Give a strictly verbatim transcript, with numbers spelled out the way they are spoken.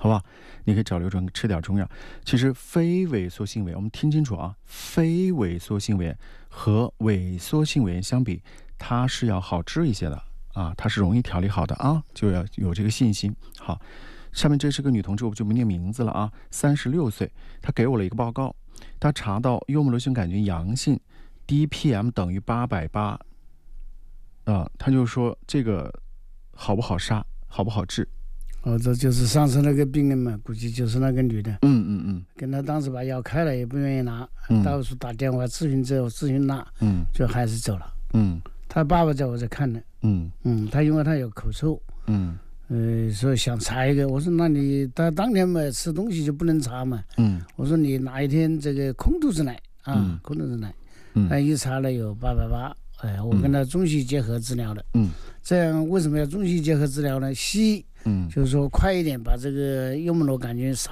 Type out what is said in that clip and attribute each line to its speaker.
Speaker 1: 好吧？你可以找刘主任吃点中药。其实非萎缩性胃炎，我们听清楚啊，非萎缩性胃炎和萎缩性胃炎相比，它是要好治一些的啊，它是容易调理好的啊，就要有这个信心。好，下面这是个女同志，我就不念名字了啊，三十六岁，她给我了一个报告，她查到幽门螺旋杆菌阳性 ，D P M 等于八百八，啊，她就说这个好不好杀，好不好治？
Speaker 2: 哦，这就是上次那个病人嘛，估计就是那个女的。
Speaker 1: 嗯嗯嗯，
Speaker 2: 跟他当时把药开了，也不愿意拿，
Speaker 1: 嗯、
Speaker 2: 到处打电话咨询之后，咨询拿，
Speaker 1: 嗯，
Speaker 2: 就还是走了。
Speaker 1: 嗯，
Speaker 2: 他爸爸在我这看的，
Speaker 1: 嗯
Speaker 2: 嗯，他因为他有口臭，
Speaker 1: 嗯，
Speaker 2: 呃，所以想查一个。我说那你他当天嘛吃东西就不能查嘛，
Speaker 1: 嗯，
Speaker 2: 我说你哪一天这个空肚子奶啊，
Speaker 1: 嗯、
Speaker 2: 空肚子奶，
Speaker 1: 嗯，
Speaker 2: 他一查了有八百八，哎，我跟他中西结合治疗的，
Speaker 1: 嗯，
Speaker 2: 这样为什么要中西结合治疗呢？西医，
Speaker 1: 嗯，
Speaker 2: 就是说快一点把这个幽门螺杆菌杀